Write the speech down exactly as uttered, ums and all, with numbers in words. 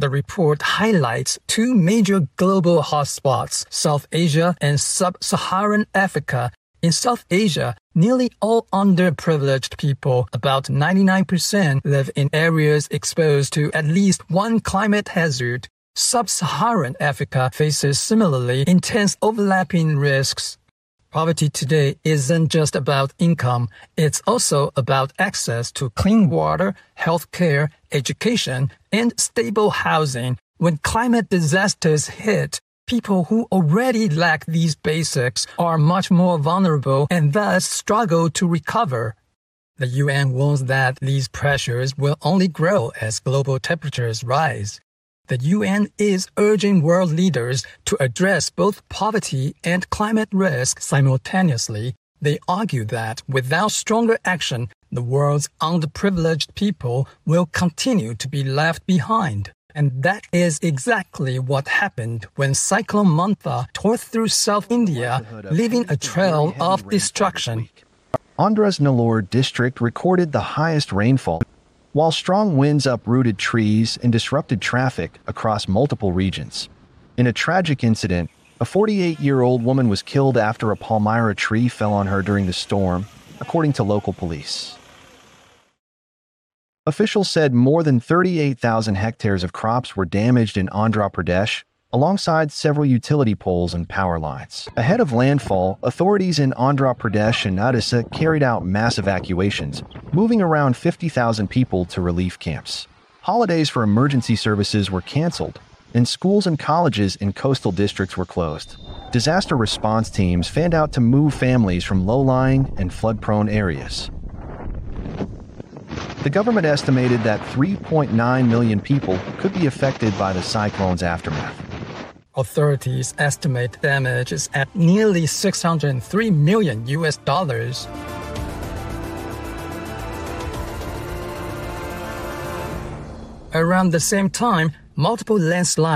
The report highlights two major global hotspots, South Asia and Sub-Saharan Africa. In South Asia, nearly all underprivileged people, about ninety-nine percent, live in areas exposed to at least one climate hazard. Sub-Saharan Africa faces similarly intense overlapping risks. Poverty today isn't just about income, it's also about access to clean water, health care, education, and stable housing. When climate disasters hit, people who already lack these basics are much more vulnerable and thus struggle to recover. The U N warns that these pressures will only grow as global temperatures rise. The U N is urging world leaders to address both poverty and climate risk simultaneously. They argue that without stronger action, the world's underprivileged people will continue to be left behind. And that is exactly what happened when Cyclone Mantha tore through South India, leaving a trail of destruction. Andhra's Nellore district recorded the highest rainfall, while strong winds uprooted trees and disrupted traffic across multiple regions. In a tragic incident, a forty-eight-year-old woman was killed after a palmyra tree fell on her during the storm, according to local police. Officials said more than thirty-eight thousand hectares of crops were damaged in Andhra Pradesh, alongside several utility poles and power lines. Ahead of landfall, authorities in Andhra Pradesh and Odisha carried out mass evacuations, moving around fifty thousand people to relief camps. Holidays for emergency services were canceled, and schools and colleges in coastal districts were closed. Disaster response teams fanned out to move families from low-lying and flood-prone areas. The government estimated that three point nine million people could be affected by the cyclone's aftermath. Authorities estimate damages at nearly six hundred three million U S dollars. Around the same time, multiple landslides